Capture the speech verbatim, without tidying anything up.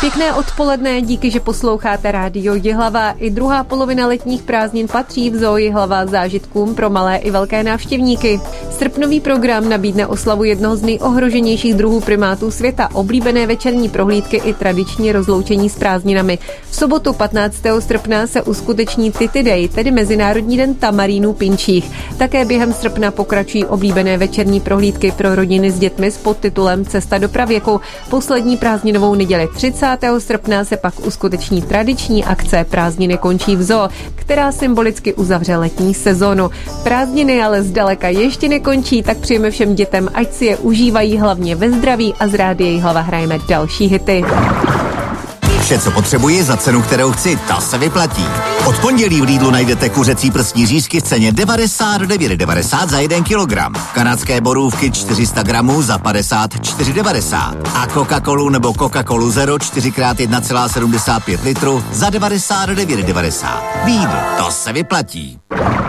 Pěkné odpoledne, díky, že posloucháte Rádio Jihlava. I druhá polovina letních prázdnin patří v Zoo Jihlava zážitkům pro malé i velké návštěvníky. Srpnový program nabídne oslavu jednoho z nejohroženějších druhů primátů světa, oblíbené večerní prohlídky i tradiční rozloučení s prázdninami. V sobotu patnáctého srpna se uskuteční Titty Day, tedy Mezinárodní den tamarínů pinčích. Také během srpna pokračují oblíbené večerní prohlídky pro rodiny s dětmi s podtitulem Cesta do pravěku. Poslední prázdninovou neděli třicátého srpna se pak uskuteční tradiční akce Prázdniny končí v zoo, která symbolicky uzavře letní sezónu. Prázdniny ale zdaleka ještě nekončí, tak přejeme všem dětem, ať si je užívají hlavně ve zdraví, a z Rádia Jihlava hrajeme další hity. Vše, co potřebuji za cenu, kterou chci, ta se vyplatí. Od pondělí v Lidlu najdete kuřecí prsní řízky v ceně devadesát devět devadesát za jeden kilogram. Kanadské borůvky čtyři sta gramů za padesát čtyři devadesát. A Coca-Colu nebo Coca-Colu Zero čtyři krát jedna celá sedmdesát pět litru za devadesát devět devadesát. Lidl, to se vyplatí.